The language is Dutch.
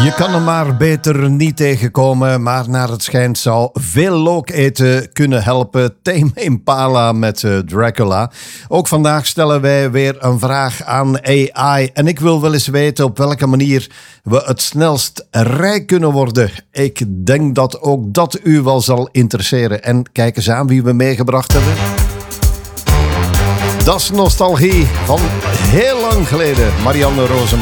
Je kan er maar beter niet tegenkomen, maar naar het schijnt zou veel looketen kunnen helpen. Tame Impala met Dracula. Ook vandaag stellen wij weer een vraag aan AI. En ik wil wel eens weten op welke manier we het snelst rijk kunnen worden. Ik denk dat ook dat u wel zal interesseren. En kijk eens aan wie we meegebracht hebben. Dat is nostalgie van heel lang geleden. Marianne Rozenman.